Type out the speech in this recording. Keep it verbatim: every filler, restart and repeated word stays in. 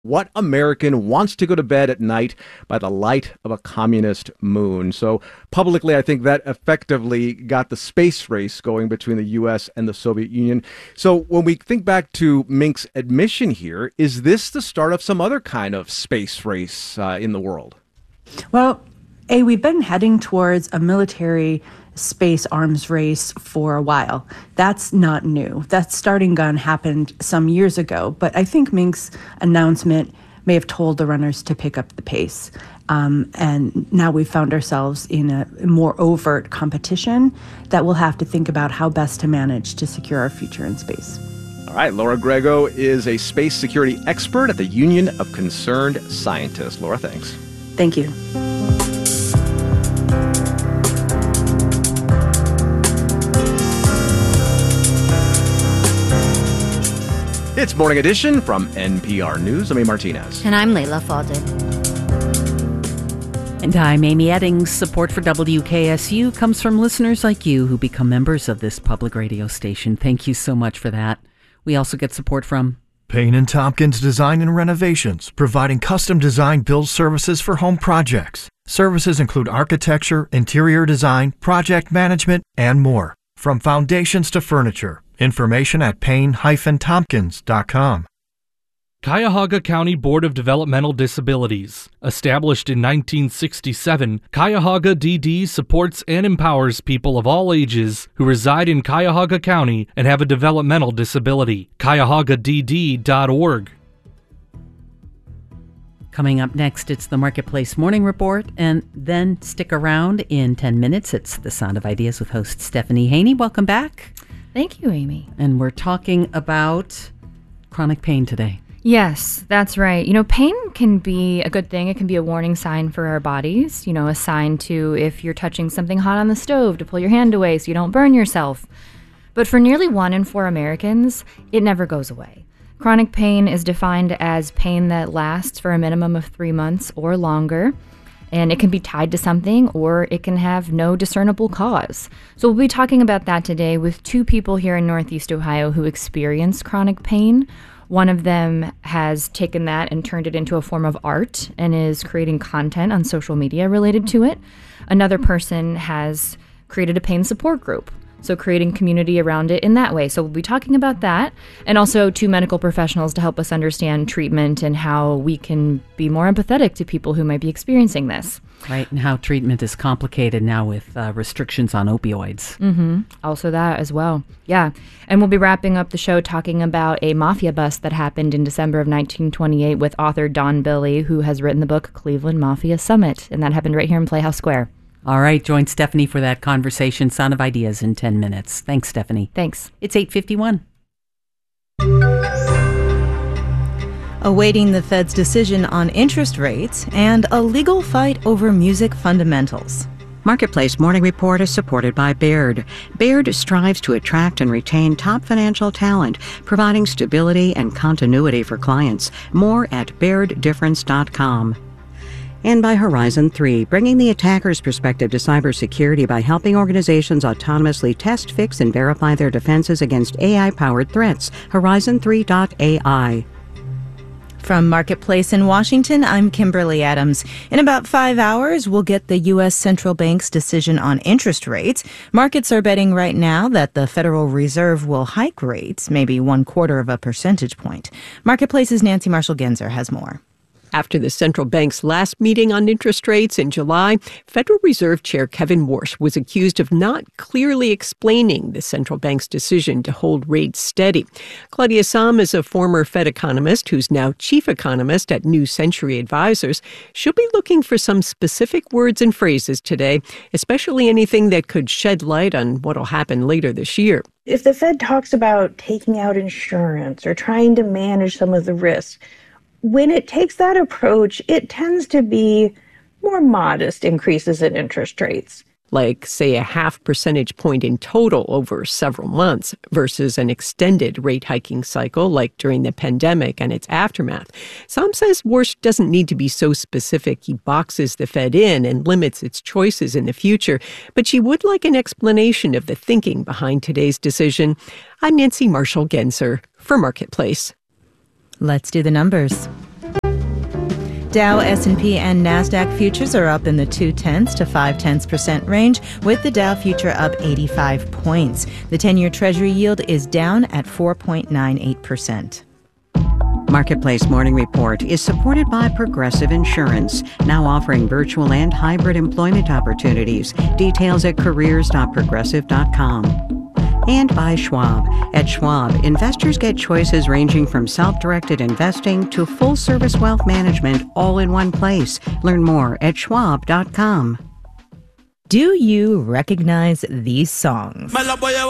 What American wants to go to bed at night by the light of a communist moon? So publicly, I think that effectively got the space race going between the U S and the Soviet Union. So when we think back to Mink's admission here, is this the start of some other kind of space race uh, in the world? Well, A, we've been heading towards a military space arms race for a while. That's not new. That starting gun happened some years ago, but I think Mink's announcement may have told the runners to pick up the pace. Um, and now we've found ourselves in a more overt competition that we'll have to think about how best to manage to secure our future in space. All right, Laura Grego is a space security expert at the Union of Concerned Scientists. Laura, thanks. Thank you. It's Morning Edition from N P R News. I'm A. Martinez. And I'm Layla Faldin. And I'm Amy Eddings. Support for W K S U comes from listeners like you who become members of this public radio station. Thank you so much for that. We also get support from Payne and Tompkins Design and Renovations, providing custom design build services for home projects. Services include architecture, interior design, project management, and more. From foundations to furniture. Information at payne dash tompkins dot com. Cuyahoga County Board of Developmental Disabilities. Established in nineteen sixty-seven, Cuyahoga D D supports and empowers people of all ages who reside in Cuyahoga County and have a developmental disability. cuyahoga d d dot org. Coming up next, it's the Marketplace Morning Report, and then stick around in ten minutes. It's The Sound of Ideas with host Stephanie Haney. Welcome back. Thank you, Amy. And we're talking about chronic pain today. Yes, that's right. You know, pain can be a good thing. It can be a warning sign for our bodies. You know, a sign to if you're touching something hot on the stove to pull your hand away so you don't burn yourself. But for nearly one in four Americans, it never goes away. Chronic pain is defined as pain that lasts for a minimum of three months or longer. And it can be tied to something, or it can have no discernible cause. So we'll be talking about that today with two people here in Northeast Ohio who experience chronic pain. One of them has taken that and turned it into a form of art and is creating content on social media related to it. Another person has created a pain support group, so creating community around it in that way. So we'll be talking about that, and also two medical professionals to help us understand treatment and how we can be more empathetic to people who might be experiencing this. Right, and how treatment is complicated now with uh, restrictions on opioids. Mm-hmm. Also that as well. Yeah, and we'll be wrapping up the show talking about a mafia bust that happened in December of nineteen twenty-eight with author Don Billy, who has written the book Cleveland Mafia Summit, and that happened right here in Playhouse Square. All right, join Stephanie for that conversation, Sound of Ideas, in ten minutes. Thanks, Stephanie. Thanks. It's eight fifty-one. Awaiting the Fed's decision on interest rates and a legal fight over music fundamentals. Marketplace Morning Report is supported by Baird. Baird strives to attract and retain top financial talent, providing stability and continuity for clients. More at baird difference dot com. And by Horizon three, bringing the attacker's perspective to cybersecurity by helping organizations autonomously test, fix, and verify their defenses against A I-powered threats. horizon three dot A I. From Marketplace in Washington, I'm Kimberly Adams. In about five hours, we'll get the U S Central Bank's decision on interest rates. Markets are betting right now that the Federal Reserve will hike rates, maybe one quarter of a percentage point. Marketplace's Nancy Marshall-Genzer has more. After the central bank's last meeting on interest rates in July, Federal Reserve Chair Kevin Warsh was accused of not clearly explaining the central bank's decision to hold rates steady. Claudia Sahm is a former Fed economist who's now chief economist at New Century Advisors. She'll be looking for some specific words and phrases today, especially anything that could shed light on what'll happen later this year. If the Fed talks about taking out insurance or trying to manage some of the risks, when it takes that approach, it tends to be more modest increases in interest rates. Like, say, a half percentage point in total over several months versus an extended rate hiking cycle like during the pandemic and its aftermath. Sahm says Warsh doesn't need to be so specific he boxes the Fed in and limits its choices in the future, but she would like an explanation of the thinking behind today's decision. I'm Nancy Marshall-Genzer for Marketplace. Let's do the numbers. Dow, S and P, and NASDAQ futures are up in the two-tenths to five-tenths percent range, with the Dow future up eighty-five points. The ten-year Treasury yield is down at four point nine eight percent. Marketplace Morning Report is supported by Progressive Insurance, now offering virtual and hybrid employment opportunities. Details at careers dot progressive dot com. And by Schwab. At Schwab, investors get choices ranging from self-directed investing to full-service wealth management all in one place. Learn more at schwab dot com. Do you recognize these songs?